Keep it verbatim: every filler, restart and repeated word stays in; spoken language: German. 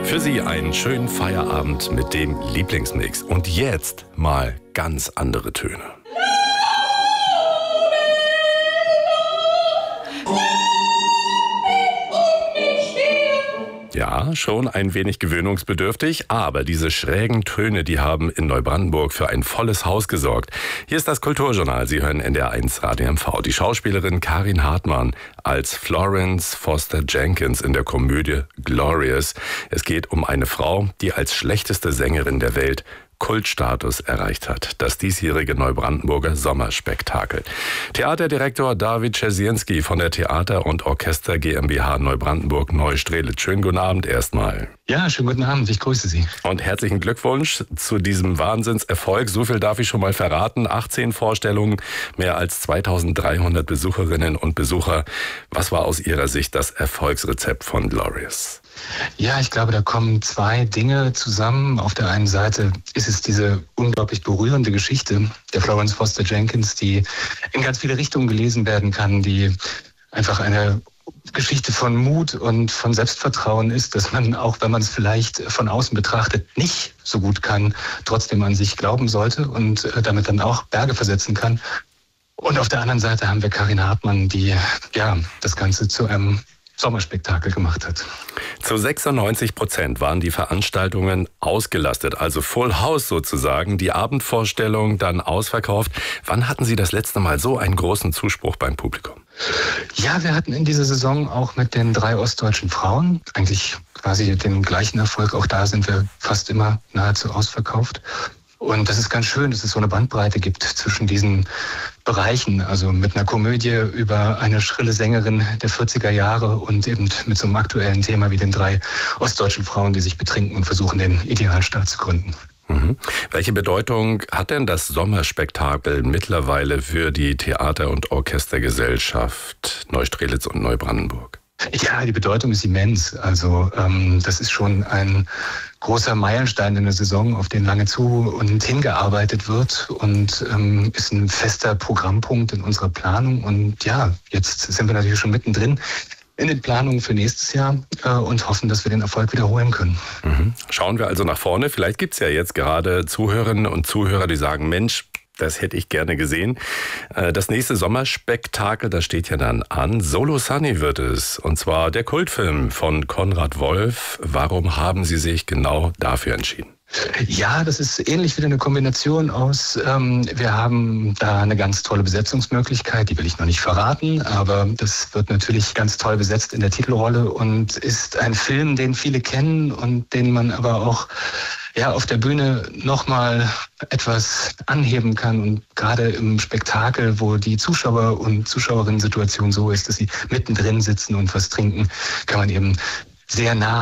Für Sie einen schönen Feierabend mit dem Lieblingsmix. Und jetzt mal ganz andere Töne. Ja, schon ein wenig gewöhnungsbedürftig, aber diese schrägen Töne, die haben in Neubrandenburg für ein volles Haus gesorgt. Hier ist das Kulturjournal. Sie hören N D R eins Radio M V. Die Schauspielerin Karin Hartmann als Florence Foster Jenkins in der Komödie Glorious. Es geht um eine Frau, die als schlechteste Sängerin der Welt Kultstatus erreicht hat. Das diesjährige Neubrandenburger Sommerspektakel. Theaterdirektor David Czersienski von der Theater- und Orchester GmbH Neubrandenburg Neustrelitz. Schönen guten Abend erstmal. Ja, schönen guten Abend. Ich grüße Sie. Und herzlichen Glückwunsch zu diesem Wahnsinnserfolg. So viel darf ich schon mal verraten. achtzehn Vorstellungen, mehr als zweitausenddreihundert Besucherinnen und Besucher. Was war aus Ihrer Sicht das Erfolgsrezept von Glorious? Ja, ich glaube, da kommen zwei Dinge zusammen. Auf der einen Seite ist es diese unglaublich berührende Geschichte der Florence Foster Jenkins, die in ganz viele Richtungen gelesen werden kann, die einfach eine Geschichte von Mut und von Selbstvertrauen ist, dass man, auch wenn man es vielleicht von außen betrachtet, nicht so gut kann, trotzdem an sich glauben sollte und damit dann auch Berge versetzen kann. Und auf der anderen Seite haben wir Karin Hartmann, die ja das Ganze zu einem Sommerspektakel gemacht hat. Zu sechsundneunzig Prozent waren die Veranstaltungen ausgelastet, also Full House sozusagen, die Abendvorstellung dann ausverkauft. Wann hatten Sie das letzte Mal so einen großen Zuspruch beim Publikum? Ja, wir hatten in dieser Saison auch mit den drei ostdeutschen Frauen eigentlich quasi den gleichen Erfolg. Auch da sind wir fast immer nahezu ausverkauft. Und das ist ganz schön, dass es so eine Bandbreite gibt zwischen diesen Bereichen, also mit einer Komödie über eine schrille Sängerin der vierziger Jahre und eben mit so einem aktuellen Thema wie den drei ostdeutschen Frauen, die sich betrinken und versuchen, den Idealstaat zu gründen. Mhm. Welche Bedeutung hat denn das Sommerspektakel mittlerweile für die Theater- und Orchestergesellschaft Neustrelitz und Neubrandenburg? Ja, die Bedeutung ist immens. Also ähm, das ist schon ein großer Meilenstein in der Saison, auf den lange zu und hingearbeitet wird und ähm, ist ein fester Programmpunkt in unserer Planung. Und ja, jetzt sind wir natürlich schon mittendrin in den Planungen für nächstes Jahr äh, und hoffen, dass wir den Erfolg wiederholen können. Mhm. Schauen wir also nach vorne. Vielleicht gibt es ja jetzt gerade Zuhörerinnen und Zuhörer, die sagen, Mensch, das hätte ich gerne gesehen. Das nächste Sommerspektakel, das steht ja dann an. Solo Sunny wird es. Und zwar der Kultfilm von Konrad Wolf. Warum haben Sie sich genau dafür entschieden? Ja, das ist ähnlich wieder eine Kombination aus, ähm, wir haben da eine ganz tolle Besetzungsmöglichkeit, die will ich noch nicht verraten, aber das wird natürlich ganz toll besetzt in der Titelrolle und ist ein Film, den viele kennen und den man aber auch ja, auf der Bühne nochmal etwas anheben kann und gerade im Spektakel, wo die Zuschauer- und Zuschauerinnen-Situation so ist, dass sie mittendrin sitzen und was trinken, kann man eben sehr nah